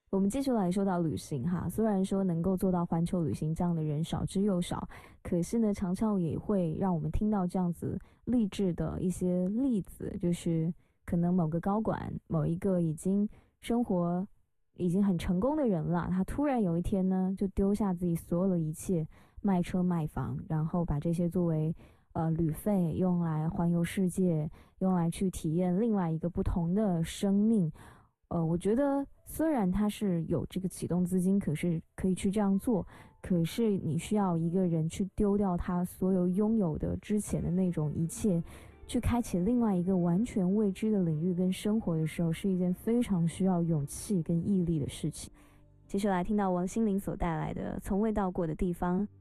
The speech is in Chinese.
我们继续来说到旅行哈，虽然说能够做到环球旅行这样的人少之又少，可是呢，常常也会让我们听到这样子励志的一些例子，就是可能某个高管，某一个生活已经很成功的人了，他突然有一天呢，就丢下自己所有的一切，卖车卖房，然后把这些作为旅费，用来环游世界，用来去体验另外一个不同的生命。我觉得虽然他是有这个启动资金，可是可以去这样做，可是你需要一个人去丢掉他所有拥有的之前的那种一切，去开启另外一个完全未知的领域跟生活的时候，是一件非常需要勇气跟毅力的事情。接下来听到王心凌所带来的《从未到过的地方》。